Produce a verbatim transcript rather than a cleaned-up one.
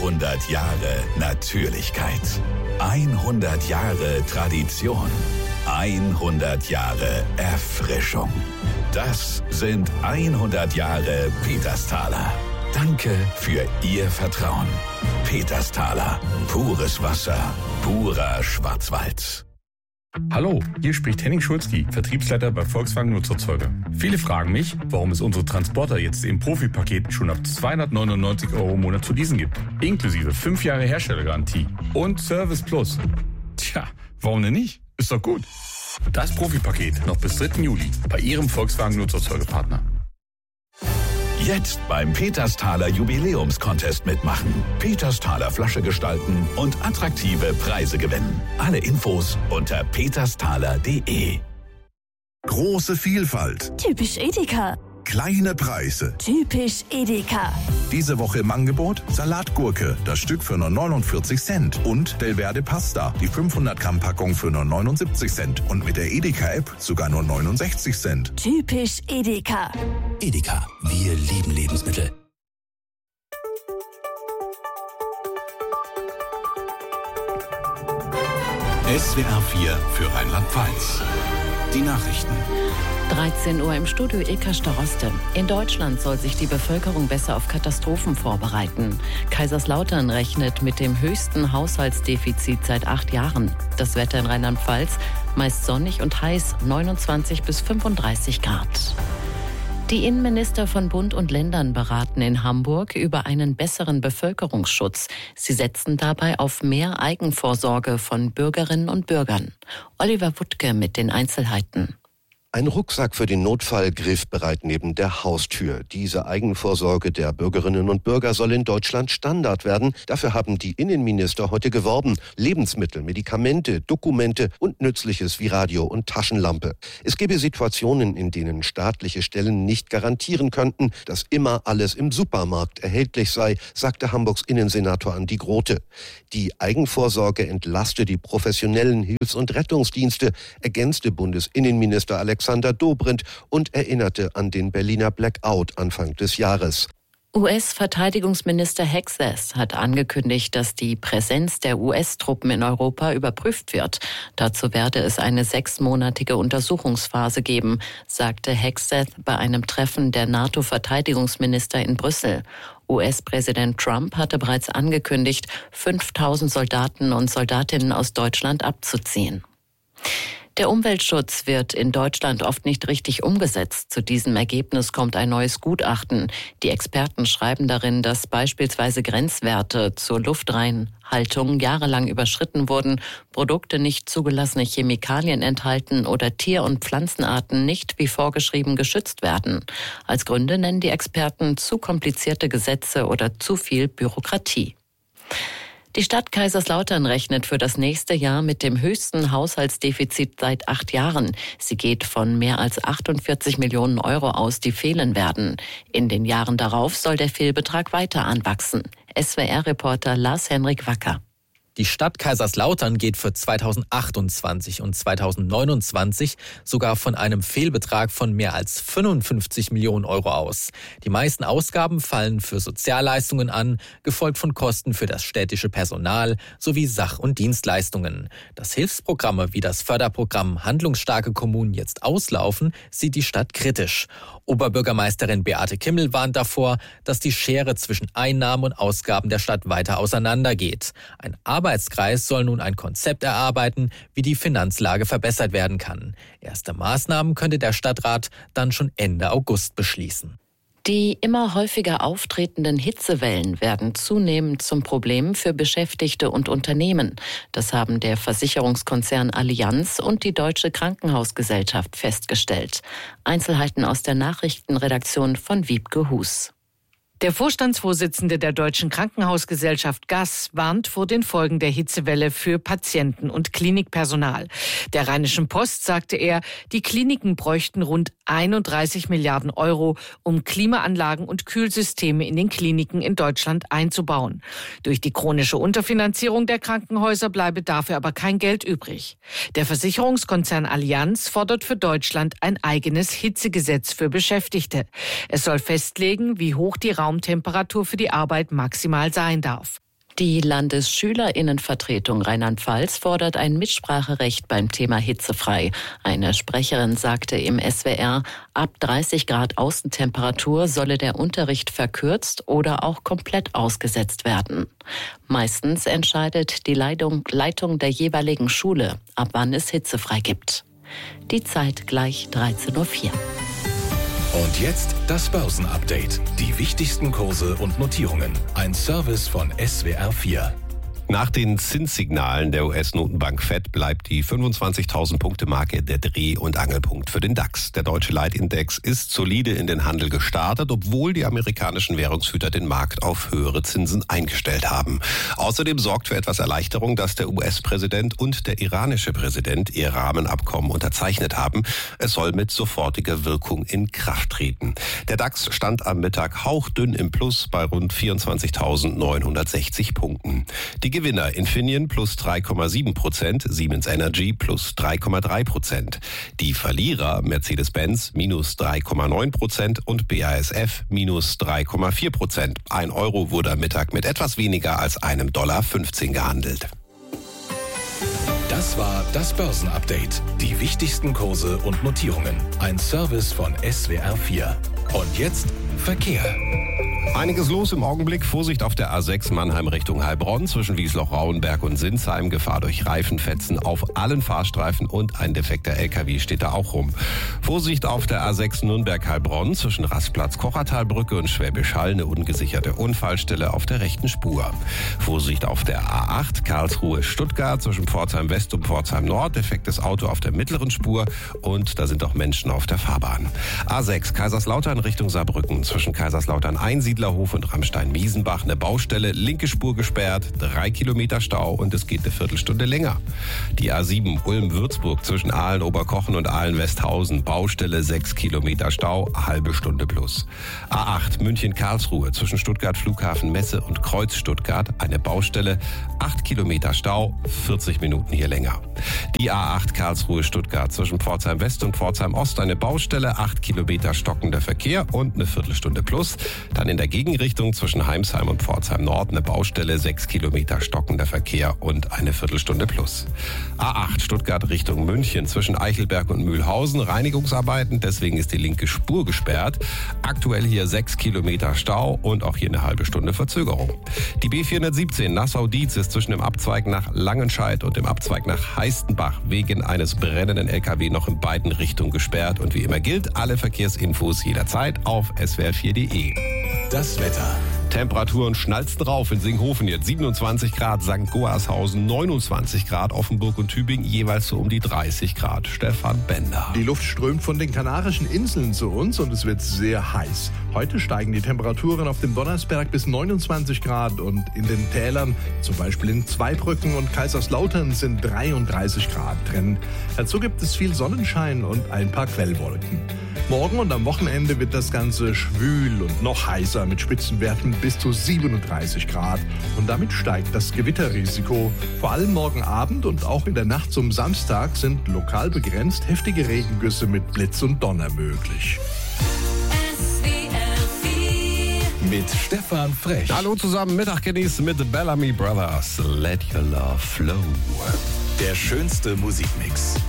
hundert Jahre Natürlichkeit. hundert Jahre Tradition. hundert Jahre Erfrischung. Das sind hundert Jahre Petersthaler. Danke für Ihr Vertrauen. Petersthaler. Pures Wasser. Purer Schwarzwald. Hallo, hier spricht Henning Schulzki, Vertriebsleiter bei Volkswagen Nutzerzeuger. Viele fragen mich, warum es unsere Transporter jetzt im Profi-Paket schon ab zweihundertneunundneunzig Euro im Monat zu leasen gibt. Inklusive fünf Jahre Herstellergarantie und Service Plus. Tja, warum denn nicht? Ist doch gut. Das Profi-Paket noch bis dritten Juli bei Ihrem Volkswagen Nutzerzeugerpartner. Jetzt beim Petersthaler Jubiläumskontest mitmachen. Petersthaler Flasche gestalten und attraktive Preise gewinnen. Alle Infos unter petersthaler punkt de. Große Vielfalt. Typisch Edeka. Kleine Preise. Typisch Edeka. Diese Woche im Angebot Salatgurke, das Stück für nur neunundvierzig Cent. Und Delverde Pasta, die fünfhundert Gramm Packung für nur neunundsiebzig Cent. Und mit der Edeka-App sogar nur neunundsechzig Cent. Typisch Edeka. Edeka, wir lieben Lebensmittel. S W R vier für Rheinland-Pfalz. Die Nachrichten. dreizehn Uhr im Studio Ilka Staroste. In Deutschland soll sich die Bevölkerung besser auf Katastrophen vorbereiten. Kaiserslautern rechnet mit dem höchsten Haushaltsdefizit seit acht Jahren. Das Wetter in Rheinland-Pfalz meist sonnig und heiß, neunundzwanzig bis fünfunddreißig Grad. Die Innenminister von Bund und Ländern beraten in Hamburg über einen besseren Bevölkerungsschutz. Sie setzen dabei auf mehr Eigenvorsorge von Bürgerinnen und Bürgern. Oliver Wuttke mit den Einzelheiten. Ein Rucksack für den Notfall griffbereit neben der Haustür. Diese Eigenvorsorge der Bürgerinnen und Bürger soll in Deutschland Standard werden. Dafür haben die Innenminister heute geworben. Lebensmittel, Medikamente, Dokumente und Nützliches wie Radio und Taschenlampe. Es gäbe Situationen, in denen staatliche Stellen nicht garantieren könnten, dass immer alles im Supermarkt erhältlich sei, sagte Hamburgs Innensenator Andi Grote. Die Eigenvorsorge entlaste die professionellen Hilfs- und Rettungsdienste, ergänzte Bundesinnenminister Alexander Alexander Dobrindt und erinnerte an den Berliner Blackout Anfang des Jahres. U S-Verteidigungsminister Hegseth hat angekündigt, dass die Präsenz der U S-Truppen in Europa überprüft wird. Dazu werde es eine sechsmonatige Untersuchungsphase geben, sagte Hegseth bei einem Treffen der NATO-Verteidigungsminister in Brüssel. U S-Präsident Trump hatte bereits angekündigt, fünftausend Soldaten und Soldatinnen aus Deutschland abzuziehen. Der Umweltschutz wird in Deutschland oft nicht richtig umgesetzt. Zu diesem Ergebnis kommt ein neues Gutachten. Die Experten schreiben darin, dass beispielsweise Grenzwerte zur Luftreinhaltung jahrelang überschritten wurden, Produkte nicht zugelassene Chemikalien enthalten oder Tier- und Pflanzenarten nicht wie vorgeschrieben geschützt werden. Als Gründe nennen die Experten zu komplizierte Gesetze oder zu viel Bürokratie. Die Stadt Kaiserslautern rechnet für das nächste Jahr mit dem höchsten Haushaltsdefizit seit acht Jahren. Sie geht von mehr als achtundvierzig Millionen Euro aus, die fehlen werden. In den Jahren darauf soll der Fehlbetrag weiter anwachsen. S W R-Reporter Lars-Henrik Wacker. Die Stadt Kaiserslautern geht für zweitausendachtundzwanzig und zweitausendneunundzwanzig sogar von einem Fehlbetrag von mehr als fünfundfünfzig Millionen Euro aus. Die meisten Ausgaben fallen für Sozialleistungen an, gefolgt von Kosten für das städtische Personal sowie Sach- und Dienstleistungen. Dass Hilfsprogramme wie das Förderprogramm Handlungsstarke Kommunen jetzt auslaufen, sieht die Stadt kritisch. Oberbürgermeisterin Beate Kimmel warnt davor, dass die Schere zwischen Einnahmen und Ausgaben der Stadt weiter auseinandergeht. Ein Arbeitskreis soll nun ein Konzept erarbeiten, wie die Finanzlage verbessert werden kann. Erste Maßnahmen könnte der Stadtrat dann schon Ende August beschließen. Die immer häufiger auftretenden Hitzewellen werden zunehmend zum Problem für Beschäftigte und Unternehmen. Das haben der Versicherungskonzern Allianz und die Deutsche Krankenhausgesellschaft festgestellt. Einzelheiten aus der Nachrichtenredaktion von Wiebke Hus. Der Vorstandsvorsitzende der Deutschen Krankenhausgesellschaft G A S warnt vor den Folgen der Hitzewelle für Patienten und Klinikpersonal. Der Rheinischen Post sagte er, die Kliniken bräuchten rund einunddreißig Milliarden Euro, um Klimaanlagen und Kühlsysteme in den Kliniken in Deutschland einzubauen. Durch die chronische Unterfinanzierung der Krankenhäuser bleibe dafür aber kein Geld übrig. Der Versicherungskonzern Allianz fordert für Deutschland ein eigenes Hitzegesetz für Beschäftigte. Es soll festlegen, wie hoch die Raumtemperatur für die Arbeit maximal sein darf. Die Landesschülerinnenvertretung Rheinland-Pfalz fordert ein Mitspracherecht beim Thema hitzefrei. Eine Sprecherin sagte im S W R, ab dreißig Grad Außentemperatur solle der Unterricht verkürzt oder auch komplett ausgesetzt werden. Meistens entscheidet die Leitung, Leitung der jeweiligen Schule, ab wann es hitzefrei gibt. Die Zeit gleich dreizehn Uhr vier. Und jetzt das Börsenupdate. Die wichtigsten Kurse und Notierungen. Ein Service von S W R vier. Nach den Zinssignalen der U S-Notenbank Fed bleibt die fünfundzwanzigtausend Punkte Marke der Dreh- und Angelpunkt für den DAX. Der deutsche Leitindex ist solide in den Handel gestartet, obwohl die amerikanischen Währungshüter den Markt auf höhere Zinsen eingestellt haben. Außerdem sorgt für etwas Erleichterung, dass der U S-Präsident und der iranische Präsident ihr Rahmenabkommen unterzeichnet haben. Es soll mit sofortiger Wirkung in Kraft treten. Der DAX stand am Mittag hauchdünn im Plus bei rund vierundzwanzigtausendneunhundertsechzig Punkten. Die Gewinner Infineon plus drei Komma sieben Prozent, Siemens Energy plus drei Komma drei Prozent. Die Verlierer Mercedes-Benz minus drei Komma neun Prozent und B A S F minus drei Komma vier Prozent. Ein Euro wurde am Mittag mit etwas weniger als einem Dollar fünfzehn gehandelt. Das war das Börsenupdate. Die wichtigsten Kurse und Notierungen. Ein Service von S W R vier. Und jetzt Verkehr. Einiges los im Augenblick. Vorsicht auf der A sechs Mannheim Richtung Heilbronn zwischen Wiesloch-Rauenberg und Sinsheim. Gefahr durch Reifenfetzen auf allen Fahrstreifen und ein defekter L K W steht da auch rum. Vorsicht auf der A sechs Nürnberg-Heilbronn zwischen Rastplatz Kochertalbrücke und Schwäbisch Hall. Eine ungesicherte Unfallstelle auf der rechten Spur. Vorsicht auf der A acht Karlsruhe-Stuttgart zwischen Pforzheim West und Pforzheim Nord. Defektes Auto auf der mittleren Spur und da sind auch Menschen auf der Fahrbahn. A sechs Kaiserslautern Richtung Saarbrücken zwischen Kaiserslautern Einsiedlerhof und Ramstein-Miesenbach eine Baustelle, linke Spur gesperrt, drei Kilometer Stau und es geht eine Viertelstunde länger. Die A sieben Ulm-Würzburg zwischen Aalen-Oberkochen und Aalen-Westhausen, Baustelle sechs Kilometer Stau, halbe Stunde plus. A acht München-Karlsruhe zwischen Stuttgart-Flughafen-Messe und Kreuz-Stuttgart, eine Baustelle, acht Kilometer Stau, vierzig Minuten hier länger. Die A acht Karlsruhe-Stuttgart zwischen Pforzheim-West und Pforzheim-Ost, eine Baustelle, acht Kilometer stockender Verkehr und eine Viertelstunde plus. Dann in der Gegenrichtung zwischen Heimsheim und Pforzheim Nord eine Baustelle, sechs Kilometer stockender Verkehr und eine Viertelstunde plus. A acht Stuttgart Richtung München zwischen Eichelberg und Mühlhausen, Reinigungsarbeiten, deswegen ist die linke Spur gesperrt. Aktuell hier sechs Kilometer Stau und auch hier eine halbe Stunde Verzögerung. Die B vierhundertsiebzehn Nassau-Dietz ist zwischen dem Abzweig nach Langenscheidt und dem Abzweig nach Heistenbach wegen eines brennenden L K W noch in beiden Richtungen gesperrt. Und wie immer gilt, alle Verkehrsinfos jederzeit auf S W R vier Punkt de. Das Wetter. Temperaturen schnalzen drauf in Singhofen jetzt siebenundzwanzig Grad, Sankt Goarshausen neunundzwanzig Grad, Offenburg und Tübingen jeweils so um die dreißig Grad. Stefan Bender. Die Luft strömt von den Kanarischen Inseln zu uns und es wird sehr heiß. Heute steigen die Temperaturen auf dem Donnersberg bis neunundzwanzig Grad und in den Tälern, zum Beispiel in Zweibrücken und Kaiserslautern, sind dreiunddreißig Grad drin. Dazu gibt es viel Sonnenschein und ein paar Quellwolken. Morgen und am Wochenende wird das Ganze schwül und noch heißer mit Spitzenwerten bis zu siebenunddreißig Grad. Und damit steigt das Gewitterrisiko. Vor allem morgen Abend und auch in der Nacht zum Samstag sind lokal begrenzt heftige Regengüsse mit Blitz und Donner möglich. Mit Stefan Frech. Hallo zusammen, Mittag genießen mit The Bellamy Brothers. Let your love flow. Der schönste Musikmix.